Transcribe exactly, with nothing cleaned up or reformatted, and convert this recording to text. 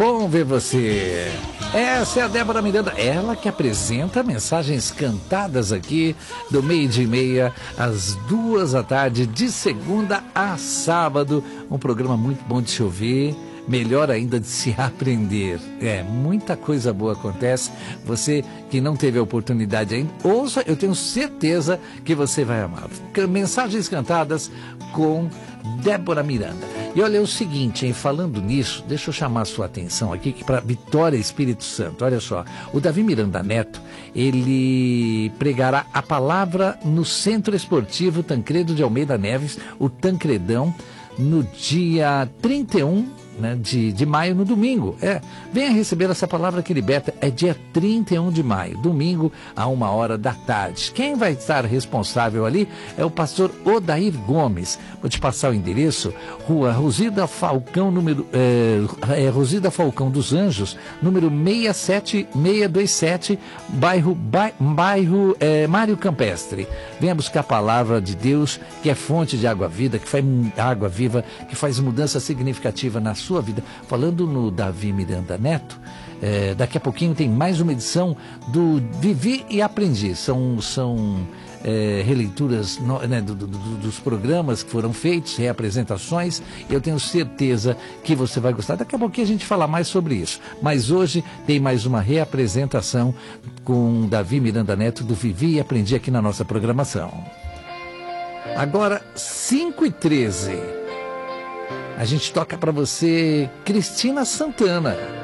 bom ver você. Essa é a Débora Miranda, ela que apresenta mensagens cantadas aqui do meio-dia e meia às duas da tarde, de segunda a sábado. Um programa muito bom de se ouvir, melhor ainda de se aprender. É, muita coisa boa acontece. Você que não teve a oportunidade ainda, ouça, eu tenho certeza que você vai amar. Mensagens cantadas com Débora Miranda. E olha, é o seguinte, hein, falando nisso, deixa eu chamar a sua atenção aqui para Vitória Espírito Santo. Olha só, o Davi Miranda Neto, ele pregará a palavra no Centro Esportivo Tancredo de Almeida Neves, o Tancredão, no dia trinta e um, né, de, de maio, no domingo. É, venha receber essa palavra que liberta. É dia trinta e um de maio, domingo, a uma hora da tarde. Quem vai estar responsável ali é o pastor Odair Gomes. Vou te passar o endereço: Rua Rosida Falcão, número é, é, Rosida Falcão dos Anjos, número seis sete seis dois sete, bairro, bairro, bairro é, Mário Campestre. Venha buscar a palavra de Deus, que é fonte de água vida, que faz água viva, que faz mudança significativa na sua vida. Falando no Davi Miranda Neto, é, daqui a pouquinho tem mais uma edição do Vivi e Aprendi. São, são é, releituras no, né, do, do, do, dos programas que foram feitos, reapresentações. Eu tenho certeza que você vai gostar. Daqui a pouquinho a gente fala mais sobre isso. Mas hoje tem mais uma reapresentação com Davi Miranda Neto do Vivi e Aprendi aqui na nossa programação. Agora, cinco e treze. A gente toca para você Cristina Santana.